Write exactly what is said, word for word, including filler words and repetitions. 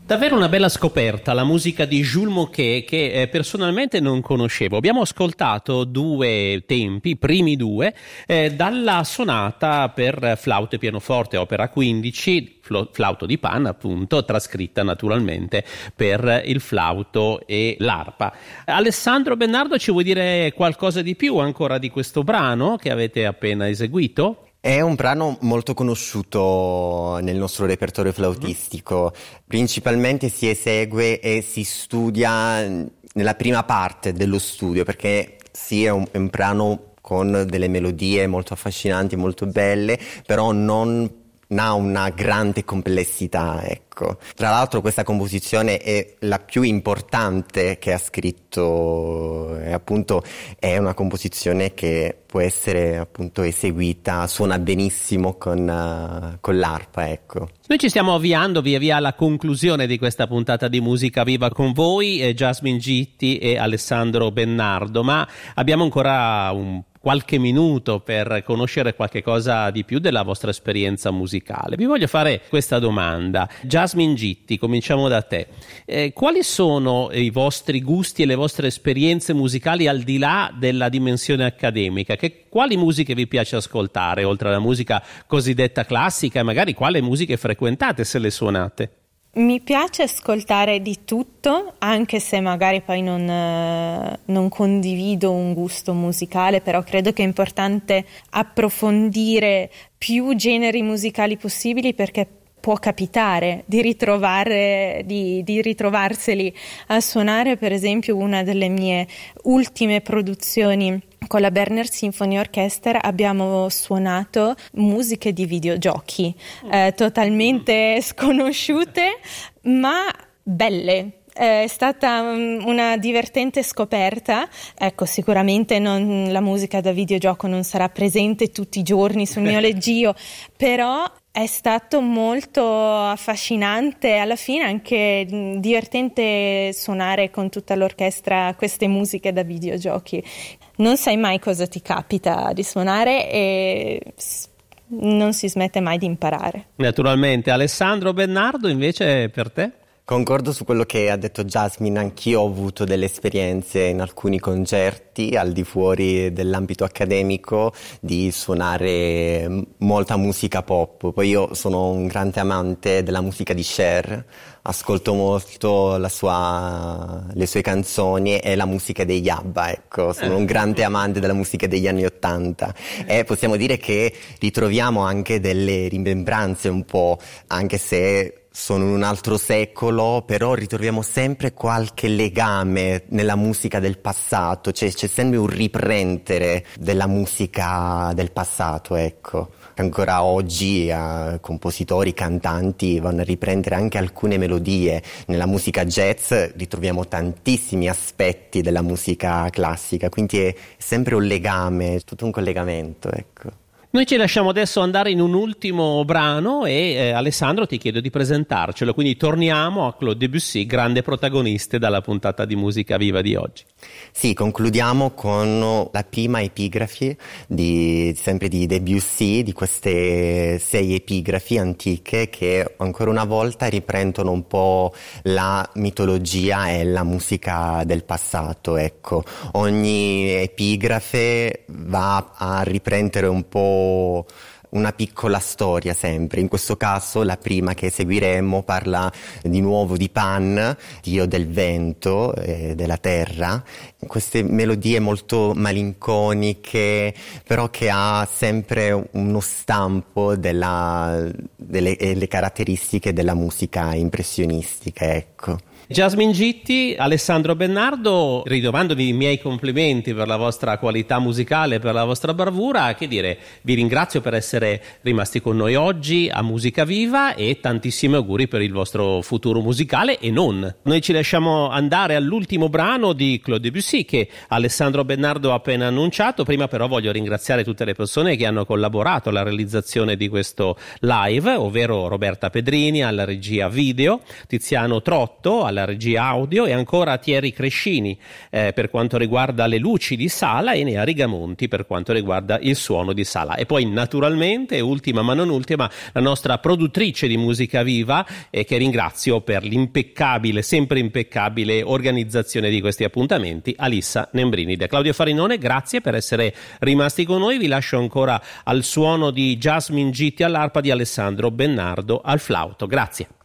Davvero una bella scoperta, la musica di Jules Moquet, che eh, personalmente non conoscevo. Abbiamo ascoltato due tempi, i primi due, eh, dalla sonata per flauto e pianoforte, opera quindici, flo- flauto di Pan appunto, trascritta naturalmente per il flauto e l'arpa. Alessandro Bennardo, ci vuoi dire qualcosa di più ancora di questo brano che avete appena eseguito? È un brano molto conosciuto nel nostro repertorio flautistico, principalmente si esegue e si studia nella prima parte dello studio, perché sì, è un, è un brano con delle melodie molto affascinanti, molto belle, però non ha una grande complessità, ecco. Tra l'altro questa composizione è la più importante che ha scritto e appunto è una composizione che può essere appunto eseguita, suona benissimo con, uh, con l'arpa, ecco. Noi ci stiamo avviando via via alla conclusione di questa puntata di Musica Viva con voi, eh, Jasmine Gitti e Alessandro Bennardo, ma abbiamo ancora un qualche minuto per conoscere qualche cosa di più della vostra esperienza musicale. Vi voglio fare questa domanda. Jasmine Gitti, cominciamo da te. Eh, quali sono i vostri gusti e le vostre esperienze musicali al di là della dimensione accademica? Che, quali musiche vi piace ascoltare, oltre alla musica cosiddetta classica, e magari quali musiche frequentate se le suonate? Mi piace ascoltare di tutto, anche se magari poi non, eh, non condivido un gusto musicale, però credo che è importante approfondire più generi musicali possibili, perché può capitare di ritrovare di, di ritrovarseli a suonare. Per esempio, una delle mie ultime produzioni con la Berner Symphony Orchestra abbiamo suonato musiche di videogiochi eh, totalmente sconosciute ma belle. È stata una divertente scoperta. Ecco, sicuramente non, la musica da videogioco non sarà presente tutti i giorni sul mio leggio, però è stato molto affascinante, alla fine anche divertente suonare con tutta l'orchestra queste musiche da videogiochi. Non sai mai cosa ti capita di suonare e non si smette mai di imparare. Naturalmente. Alessandro Bennardo, invece, per te? Concordo su quello che ha detto Jasmine, anch'io ho avuto delle esperienze in alcuni concerti al di fuori dell'ambito accademico di suonare molta musica pop. Poi io sono un grande amante della musica di Cher, ascolto molto la sua, le sue canzoni e la musica degli ABBA, ecco, sono un grande amante della musica degli anni Ottanta e possiamo dire che ritroviamo anche delle rimembranze un po', anche se sono in un altro secolo, però ritroviamo sempre qualche legame nella musica del passato, cioè c'è sempre un riprendere della musica del passato, ecco. Ancora oggi eh, compositori, cantanti vanno a riprendere anche alcune melodie. Nella musica jazz ritroviamo tantissimi aspetti della musica classica, quindi è sempre un legame, tutto un collegamento, ecco. Noi ci lasciamo adesso andare in un ultimo brano e eh, Alessandro ti chiedo di presentarcelo, quindi torniamo a Claude Debussy, grande protagonista dalla puntata di Musica Viva di oggi. Sì, concludiamo con la prima epigrafi di, sempre di Debussy, di queste sei epigrafi antiche che ancora una volta riprendono un po' la mitologia e la musica del passato, ecco. Ogni epigrafe va a riprendere un po' una piccola storia sempre. In questo caso la prima che seguiremo parla di nuovo di Pan, dio del vento e della terra. Queste melodie molto malinconiche, però che ha sempre uno stampo della, delle, delle caratteristiche della musica impressionistica, ecco. Jasmine Gitti, Alessandro Bennardo, rinovandovi i miei complimenti per la vostra qualità musicale, per la vostra bravura, che dire, vi ringrazio per essere rimasti con noi oggi a Musica Viva e tantissimi auguri per il vostro futuro musicale e non. Noi ci lasciamo andare all'ultimo brano di Claude Debussy che Alessandro Bennardo ha appena annunciato. Prima però voglio ringraziare tutte le persone che hanno collaborato alla realizzazione di questo live, ovvero Roberta Pedrini alla regia video, Tiziano Trotto alla regia audio e ancora Thierry Crescini eh, per quanto riguarda le luci di sala e Nea Rigamonti per quanto riguarda il suono di sala. E poi naturalmente ovviamente, e ultima ma non ultima la nostra produttrice di musica viva, e che ringrazio per l'impeccabile, sempre impeccabile organizzazione di questi appuntamenti, Alissa Nembrini. Da Claudio Farinone, grazie per essere rimasti con noi. Vi lascio ancora al suono di Jasmine Gitti all'arpa, di Alessandro Bennardo al flauto. Grazie.